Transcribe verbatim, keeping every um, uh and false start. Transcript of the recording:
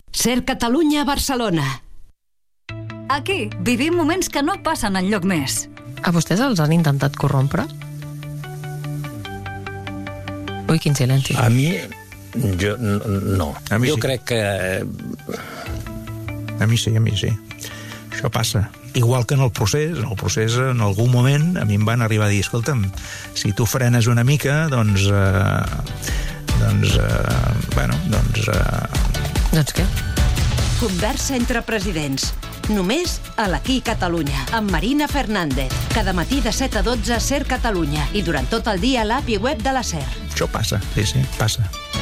Ser Catalunya a Barcelona. Aquí vivim moments que no passen enlloc més. A vostès els han intentat corrompre? Ui, quin silenci. A mi, jo no. A mi jo sí. crec que... A mi sí, a mi sí. Això passa. Igual que en el procés, en el procés, en algun moment, a mi em van arribar a dir, escolta'm, si tu frenes una mica, doncs... Eh, doncs, eh, bueno, doncs... Eh... Doncs què? Conversa entre presidents. Només a l'Aquí Catalunya, amb Marina Fernández. Cada matí de set a dotze a Ser Catalunya i durant tot el dia a l'app i web de la Ser. Això passa, sí, sí, passa.